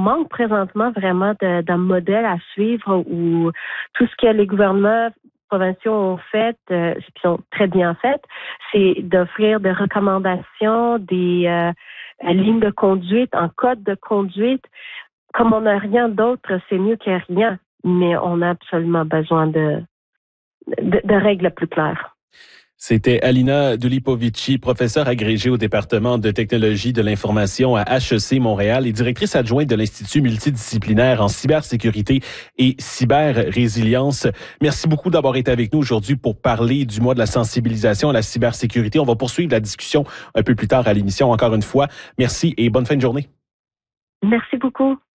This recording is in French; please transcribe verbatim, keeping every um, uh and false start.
manque présentement vraiment de, d'un modèle à suivre où tout ce que les gouvernements provinciaux ont fait, euh, qui sont très bien faites, c'est d'offrir des recommandations, des euh, lignes de conduite, un code de conduite. Comme on n'a rien d'autre, c'est mieux que rien, mais on a absolument besoin de, de, de règles plus claires. C'était Alina Dulipovici, professeure agrégée au département de technologie de l'information à H E C Montréal et directrice adjointe de l'Institut multidisciplinaire en cybersécurité et cyber-résilience. Merci beaucoup d'avoir été avec nous aujourd'hui pour parler du mois de la sensibilisation à la cybersécurité. On va poursuivre la discussion un peu plus tard à l'émission. Encore une fois, merci et bonne fin de journée. Merci beaucoup.